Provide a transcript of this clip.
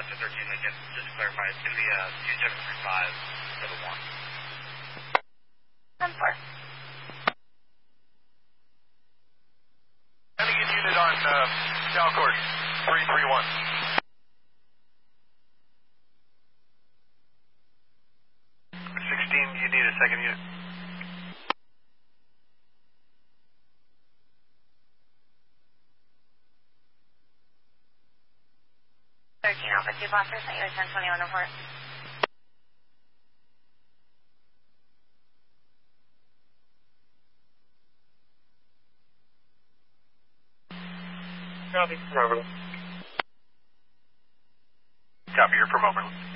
213 Lincoln, just to clarify, it's going to be 2735 1. 10-4. Sending in unit on Cal course 331. You need a second unit. Alpha 2 Foster, sent you a 1021 report. Copy, Robert. Copy, you're from Oberlin.